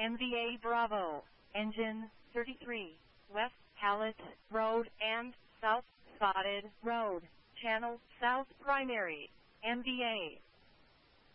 MVA Bravo, Engine 33, West Hallett Road and South Spotted Road, Channel South Primary, MVA.